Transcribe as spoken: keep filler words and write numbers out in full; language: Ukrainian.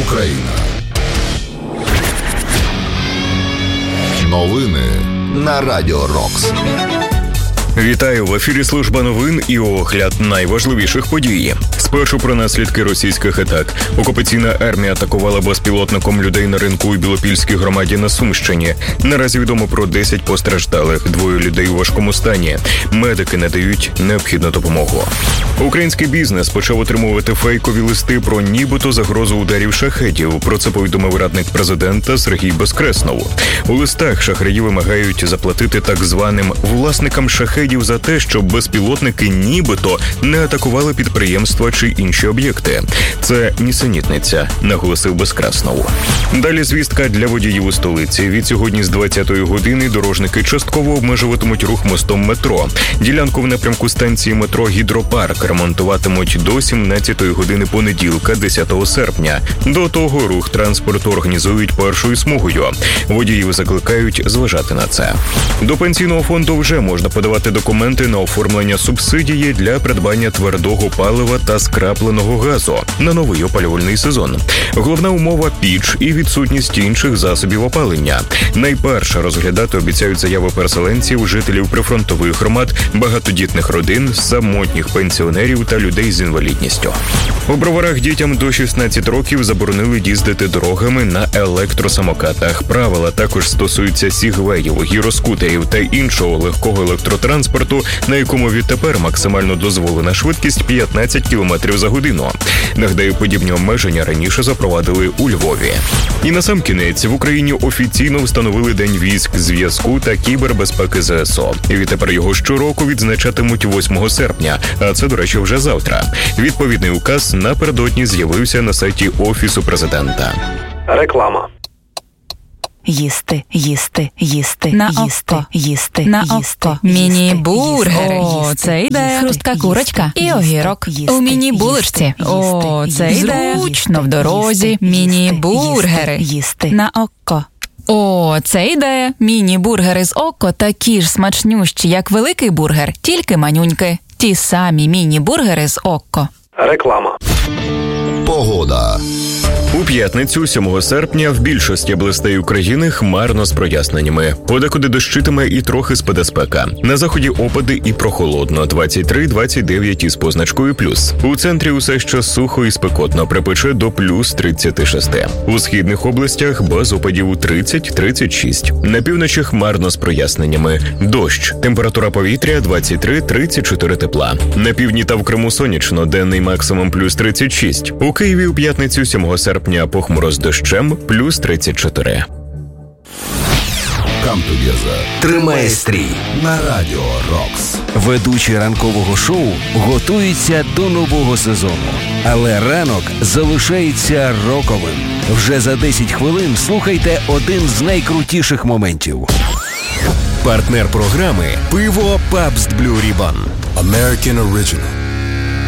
Україна. Новини на Радіо Рокс. Вітаю, в ефірі служба новин і огляд найважливіших подій. Спершу про наслідки російських атак. Окупаційна армія атакувала безпілотником людей на ринку у Білопільській громаді на Сумщині. Наразі відомо про десять постраждалих, двоє людей у важкому стані. Медики надають необхідну допомогу. Український бізнес почав отримувати фейкові листи про нібито загрозу ударів шахедів. Про це повідомив радник президента Сергій Безкреснов. У листах шахраї вимагають заплатити так званим власникам шахедів за те, щоб безпілотники нібито не атакували підприємства чи інші об'єкти. Це нісенітниця, наголосив Безкреснов. Далі звістка для водіїв у столиці. Від сьогодні з двадцятої години дорожники частково обмежуватимуть рух мостом метро. Ділянку в напрямку станції метро «Гідропарк» ремонтуватимуть до сімнадцятої години понеділка, десятого серпня. До того рух транспорту організують першою смугою. Водіїв закликають зважати на це. До пенсійного фонду вже можна подавати документи на оформлення субсидії для придбання твердого палива та скрапленого газу на новий опалювальний сезон. Головна умова – піч і відсутність інших засобів опалення. Найперше розглядати обіцяють заяви переселенців, жителів прифронтових громад, багатодітних родин, самотніх пенсіонерів та людей з інвалідністю. У Броварах дітям до шістнадцяти років заборонили їздити дорогами на електросамокатах. Правила також стосуються сігвеїв, гіроскутерів та іншого легкого електротранспорту, на якому відтепер максимально дозволена швидкість п'ятнадцять кілометрів за годину. Нагадаю, подібні обмеження раніше запровадили у Львові. І насамкінець, в Україні офіційно встановили День військ, зв'язку та кібербезпеки зе ес о. І відтепер його щороку відзначатимуть восьмого серпня, а це, до речі, вже завтра. Відповідний указ напередодні з'явився на сайті Офісу президента. Реклама. Їсти, їсти, їсти, на їсти, око, їсти, на їсти, око. Міні-бургери. їсти, О, це йде. Хрустка курочка і огірок. їсти, У міні-булочці. О, це йде. Зручно в дорозі. Міні-бургери. Їсти. На око. О, це йде. Міні-бургери з око такі ж смачнющі, як великий бургер, тільки манюньки. Ті самі міні-бургери з око. Реклама. Погода. У п'ятницю, сьомого серпня, в більшості областей України хмарно з проясненнями. Подекуди дощитиме і трохи спаде спека. На заході опади і прохолодно – двадцять три - двадцять дев'ять із позначкою плюс. У центрі усе ще сухо і спекотно, припече до плюс тридцять шість. У східних областях без опадів тридцять - тридцять шість. На півночі хмарно з проясненнями. Дощ. Температура повітря двадцять три - тридцять чотири тепла. На півдні та в Криму сонячно, денний максимум плюс тридцять шість. У Києві у п'ятницю, сьомого серпня, похмуро з дощем, плюс тридцять чотири. Come together. Тримає стрій На Радіо Рокс. Ведучі ранкового шоу готуються до нового сезону. Але ранок залишається роковим. Вже за десять хвилин слухайте один з найкрутіших моментів. Партнер програми – пиво Pabst Blue Ribbon. American Original.